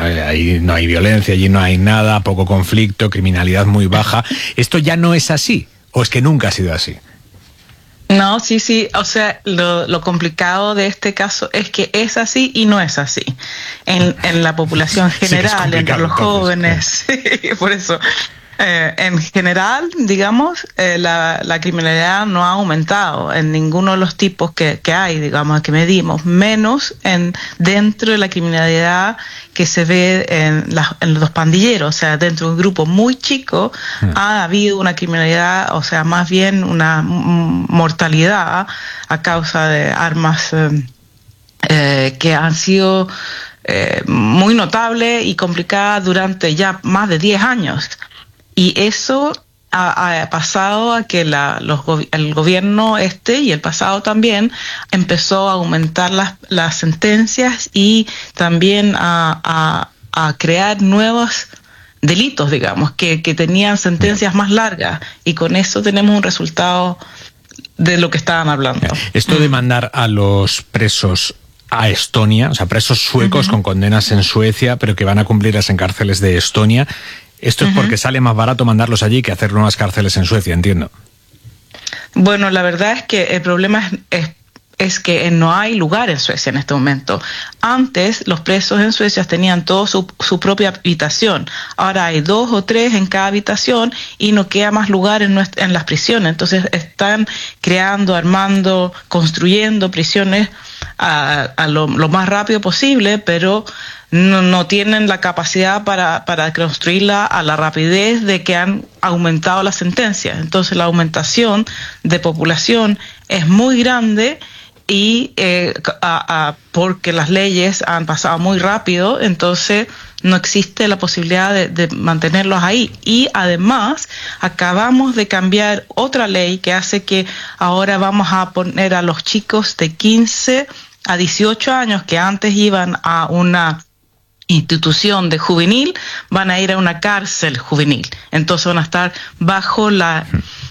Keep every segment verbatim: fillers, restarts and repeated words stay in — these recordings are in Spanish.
ahí no hay violencia, allí no hay nada, poco conflicto, criminalidad muy baja. ¿Esto ya no es así? ¿O es que nunca ha sido así? No, sí, sí, o sea, lo, lo complicado de este caso es que es así y no es así. En, en la población general, sí, entre los jóvenes, sí, por eso, eh, en general, digamos, eh, la, la criminalidad no ha aumentado en ninguno de los tipos que, que hay, digamos, que medimos, menos en dentro de la criminalidad que se ve en, la, en los pandilleros, o sea, dentro de un grupo muy chico mm. ha habido una criminalidad, o sea, más bien una mortalidad a causa de armas eh, eh, que han sido eh, muy notables y complicadas durante ya más de diez años. Y eso ha, ha pasado a que la, los, el gobierno este y el pasado también empezó a aumentar las, las sentencias y también a, a, a crear nuevos delitos, digamos, que, que tenían sentencias más largas. Y con eso tenemos un resultado de lo que estaban hablando. Esto de mandar a los presos a Estonia, o sea, presos suecos uh-huh. con condenas en Suecia, pero que van a cumplirlas en cárceles de Estonia, esto es porque uh-huh. sale más barato mandarlos allí que hacer nuevas cárceles en Suecia, entiendo. Bueno, la verdad es que el problema es, es, es que no hay lugar en Suecia en este momento. Antes los presos en Suecia tenían todo su, su propia habitación. Ahora hay dos o tres en cada habitación y no queda más lugar en, nuestra, en las prisiones. Entonces están creando, armando, construyendo prisiones a, a lo, lo más rápido posible, pero No, no tienen la capacidad para, para construirla a la rapidez de que han aumentado las sentencias. Entonces la aumentación de población es muy grande y eh, a, a, porque las leyes han pasado muy rápido, entonces no existe la posibilidad de, de mantenerlos ahí. Y además acabamos de cambiar otra ley que hace que ahora vamos a poner a los chicos de quince a dieciocho años que antes iban a una institución de juvenil, van a ir a una cárcel juvenil. Entonces van a estar bajo la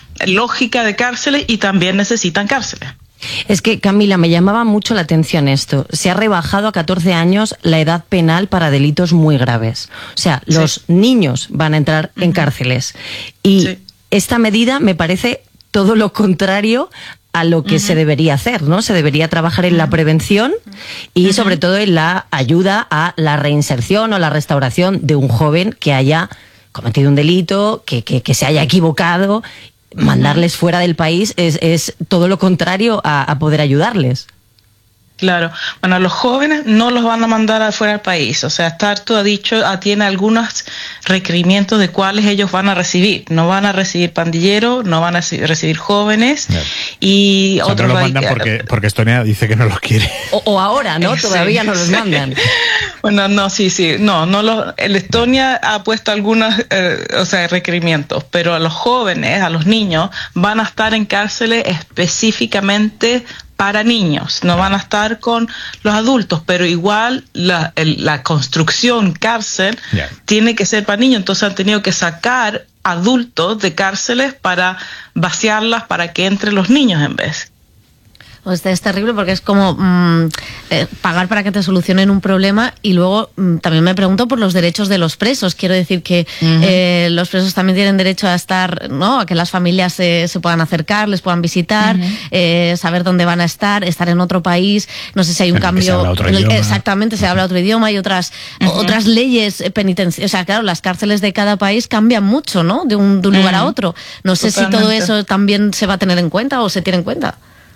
lógica de cárceles y también necesitan cárceles. Es que, Camila, me llamaba mucho la atención esto. Se ha rebajado a catorce años la edad penal para delitos muy graves. O sea, los sí. niños van a entrar uh-huh. en cárceles. Y sí. esta medida me parece todo lo contrario a lo que uh-huh. se debería hacer, ¿no? Se debería trabajar en la prevención y uh-huh. sobre todo en la ayuda a la reinserción o la restauración de un joven que haya cometido un delito, que, que, que se haya equivocado. Mandarles uh-huh. fuera del país es, es todo lo contrario a, a poder ayudarles. Claro. Bueno, a los jóvenes no los van a mandar afuera del país. O sea, Tartu ha dicho, tiene algunos requerimientos de cuáles ellos van a recibir. No van a recibir pandilleros, no van a recibir jóvenes yeah. y o sea, otros... no los mandan porque, porque Estonia dice que no los quiere. O, o ahora, ¿no? Sí, Todavía no los mandan. Bueno, no, sí, sí. No, no los, el Estonia ha puesto algunos eh, o sea, requerimientos, pero a los jóvenes, a los niños, van a estar en cárceles específicamente para niños, no van a estar con los adultos, pero igual la, el, la construcción cárcel yeah. tiene que ser para niños, entonces han tenido que sacar adultos de cárceles para vaciarlas para que entren los niños en vez. Pues es terrible porque es como mmm, eh, pagar para que te solucionen un problema y luego mmm, también me pregunto por los derechos de los presos. Quiero decir que uh-huh. eh, los presos también tienen derecho a estar, ¿no? A que las familias eh, se puedan acercar, les puedan visitar, uh-huh. eh, saber dónde van a estar, estar en otro país. No sé si hay un en cambio. Se habla otro idioma. Exactamente, se habla otro idioma y otras uh-huh. otras leyes penitenciarias. O sea, claro, las cárceles de cada país cambian mucho, ¿no? De un, de un uh-huh. lugar a otro. No sé Totalmente. Si todo eso también se va a tener en cuenta o se tiene en cuenta.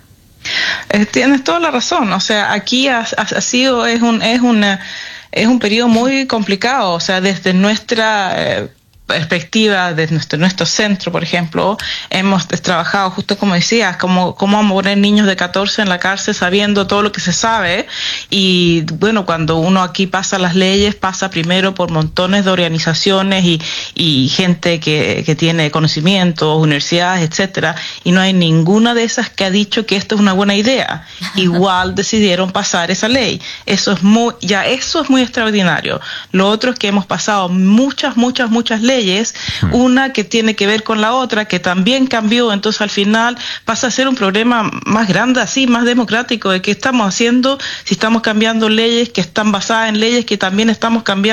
Eh, tienes toda la razón, o sea, aquí ha, ha, ha sido, es un, es una, es un periodo muy complicado, o sea, desde nuestra eh, perspectiva, desde nuestro, nuestro centro, por ejemplo, hemos trabajado justo como decías, como cómo vamos a poner niños de catorce en la cárcel sabiendo todo lo que se sabe y bueno, cuando uno aquí pasa las leyes, pasa primero por montones de organizaciones y, y gente que, que tiene conocimientos, universidades, etcétera, y no hay ninguna de esas que ha dicho que esto es una buena idea. Igual decidieron pasar esa ley. Eso es muy, ya eso es muy extraordinario. Lo otro es que hemos pasado muchas, muchas, muchas leyes leyes, una que tiene que ver con la otra, que también cambió, entonces al final pasa a ser un problema más grande, así, más democrático, de qué estamos haciendo, si estamos cambiando leyes que están basadas en leyes que también estamos cambiando